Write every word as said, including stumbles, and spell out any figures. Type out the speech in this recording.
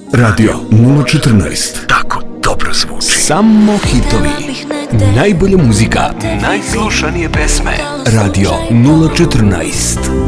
Radio nula četrnaest. Tako dobro zvuči. Samo hitovi. Najbolja muzika. Najslušanije pesme. Radio nula četrnaest.